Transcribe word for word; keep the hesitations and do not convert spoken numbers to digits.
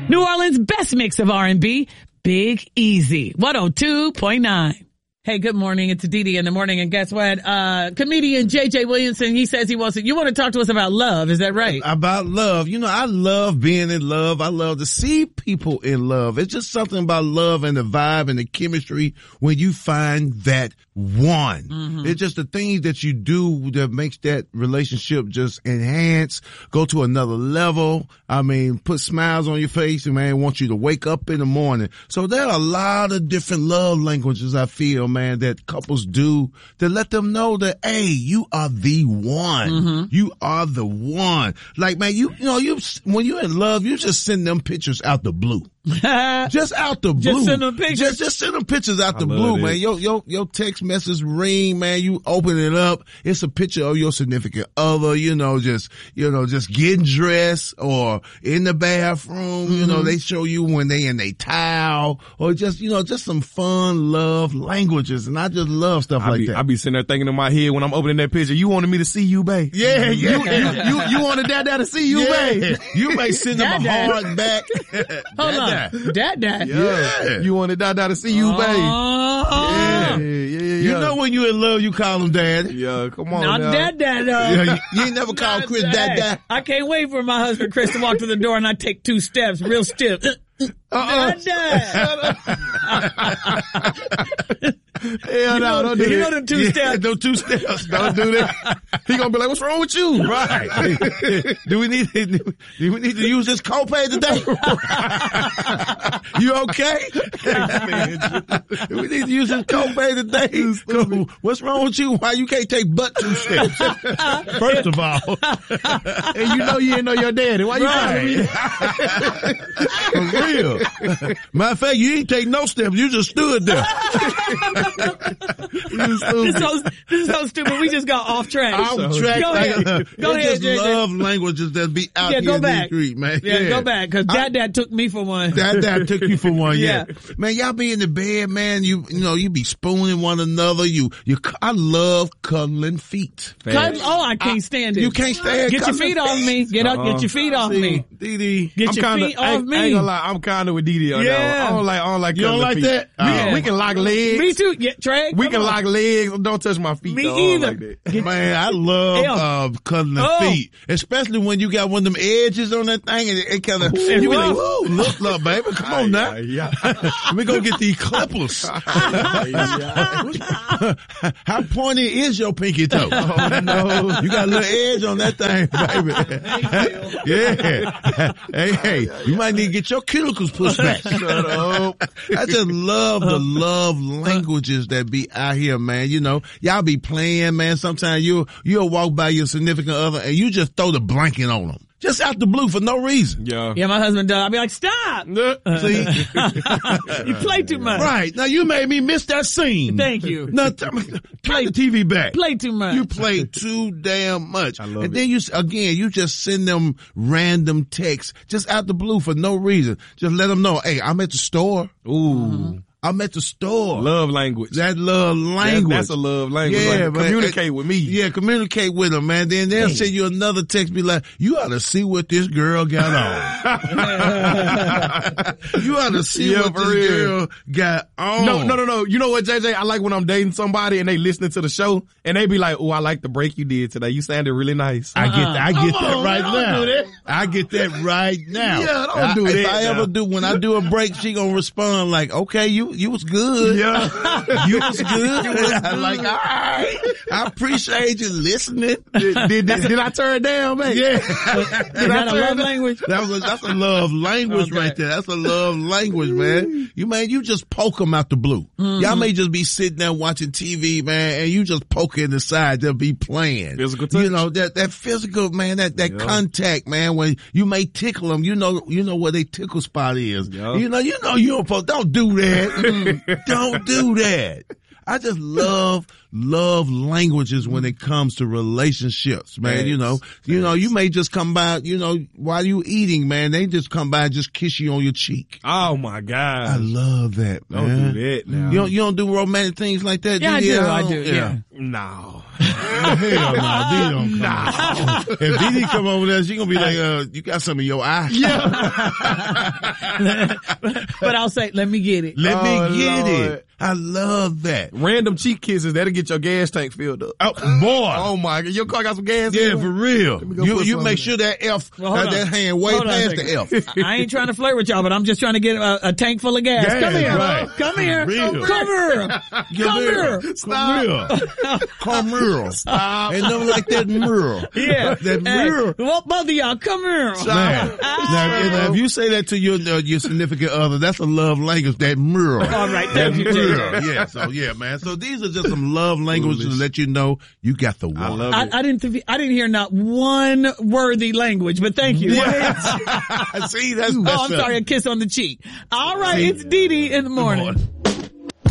New Orleans' best mix of R and B, Big Easy, one oh two point nine. Hey, good morning. It's Didi in the morning. And guess what? Uh, comedian J J Williamson, he says he wants to, you want to talk to us about love. Is that right? About love. You know, I love being in love. I love to see people in love. It's just something about love and the vibe and the chemistry when you find that one. Mm-hmm. It's just the things that you do that makes that relationship just enhance, go to another level. I mean, put smiles on your face and man, want you to wake up in the morning. So there are a lot of different love languages I feel, man, that couples do to let them know that, hey, you are the one. Mm-hmm. You are the one. Like, man, you, you know, you, when you're in love, you just send them pictures out the blue. Just out the blue. Just send them pictures. Just, just send them pictures out I the blue, it. man. Your, your, your text message ring, man. You open it up. It's a picture of your significant other, you know, just, you know, just getting dressed or in the bathroom. Mm-hmm. You know, they show you when they in they towel or just, you know, just some fun love languages. And I just love stuff I like be, that. I be sitting there thinking in my head when I'm opening that picture, you wanted me to see you, babe. Yeah, yeah. You, you, you, you wanted dad dad to see you, yeah. babe. You may send them a hard back. Hold on. Dad, dad. Yeah. You wanted dad dad to see you, babe. Uh, yeah. Yeah, yeah, yeah. You know when you in love, you call him dad. Yeah, come on Not now. dad, dad. Uh, yeah, you, you ain't never called Chris dad, dad. I can't wait for my husband Chris to walk to the door and I take two steps, real stiff. Uh-uh. Dad, dad. Hell no, don't do you that. know the two yeah, steps. Those two steps. Don't do that. He gonna be like, what's wrong with you? Right. do we need do we need to use this copay today? You okay? Do we need to use this copay today? What's wrong with you? Why you can't take but two steps? First of all. And you know you ain't know your daddy. Why you Right. calling me? For real. Matter of fact, you ain't take no steps. You just stood there. This is, so, this is so stupid. We just got off track. Off so, track. Go ahead. Like, Go ahead, just J J. love languages that be out yeah, here go in back. the street, man. Yeah, Yeah, go back. Cause dad, dad took me for one. Dad, dad took you for one. Yeah. Yeah. Man, y'all be in the bed, man. You, you know, you be spooning one another. You, you, I love cuddling feet. Cuddle, oh, I can't I, stand it. You can't stand Get your cuddling feet off me. Get up, Uh-uh. get your feet off See, me. Didi. Get I'm your kinda, feet I, off me. I ain't gonna lie, I'm kinda with Didi on Yeah. that one. I don't like, I don't like You don't cuddling like feet. that? We, Oh. we can lock legs. Me too. Yeah, Trey. We come can on. lock legs. Don't touch my feet. Me though. I don't either. like that. Man, I love Ew. uh, cuddling Oh. feet, especially when you got one of them edges on that thing, and it, it kind of you be like, "Whoa, look, look, baby, come on now, Yeah, let me go get these clippers." How pointy is your pinky toe? Oh no, You got a little edge on that thing, baby. Yeah. Hey, hey, you might need to get your cuticles pushed back. Shut up. I just love the love languages that be out here, man. You know, y'all be playing, man. Sometimes you you'll walk by your significant other and you just throw the blanket on them. Just out the blue for no reason. Yeah. Yeah, my husband does. I'll be like, stop. See? You play too much. Right. Now you made me miss that scene. Thank you. Now, t- play the T V back. Play too much. You play too damn much. I love and it. then you, again, you just send them random texts just out the blue for no reason. Just let them know, hey, I'm at the store. Ooh. I'm at the store. Love language. That love language. That's, that's a love language. Yeah, like, man. communicate Uh, with me. Yeah, communicate with them, man. Then they'll Hey. send you another text, be like, you ought to see what this girl got on. You ought to see Yeah, what for this real. girl got on. No, no, no, no. You know what, J J? I like when I'm dating somebody and they listening to the show and they be like, oh, I like the break you did today. You sounded really nice. I get that. I get Come that on, right don't now. do that. I get that right now. Yeah, don't I- do if that I now. ever do, when I do a break, she gonna respond like, okay, you, you was good. Yeah. You was good. I'm like, all right. I appreciate you listening. did, did, did, did I turn down, man? Yeah. Is that a love language? That was a, that's a love language Okay. right there. That's a love language, man. You man, you just poke them out the blue. Mm-hmm. Y'all may just be sitting there watching T V, man, and you just poke in the side. They'll be playing. Physical touch. You know that that physical, man. That that Yeah. contact, man. When you may tickle them, you know you know where they tickle spot is. Yeah. You know you know you don't don't do that. Don't do that. I just love, love languages when it comes to relationships, man. Thanks. You know, you know, you may just come by, you know, while you eating, man, they just come by and just kiss you on your cheek. Oh my God. I love that, man. Don't do that now. You don't, you don't do romantic things like that, Yeah, I do you? do. I do. Yeah. No. Hell no, D don't come. No. If D D come over there, she gonna be like, uh, you got some in your eye. Yeah. But I'll say, let me get it. Let Oh, me get Lord. it. I love that. Random cheek kisses, that'll get your gas tank filled up. Oh, boy. Oh my God. Your car got some gas Yeah, in it? for real. go You put you some make in sure that F, Well, hold uh, on. that hand way Hold on a past the second. F. I ain't trying to flirt with y'all, but I'm just trying to get a, a tank full of gas. Gas, Come here. right. Come here. Real. Come here. Come Come here. here. Come here. Come here. Stop. Ain't nothing like that mirror. Yeah. That Hey, mirror. well, both of y'all, come here. Man. Now, now, if you say that to your uh, your significant other, that's a love language, that mirror. All right, That thank you, mirror. J J. Yeah, so yeah, man. So these are just some love languages to let you know you got the one. I love I, it. I didn't. th- I didn't hear not one worthy language, but thank you. See, that's, that's Oh, I'm a- sorry, a kiss on the cheek. All right, it's Dee Dee in the morning. morning.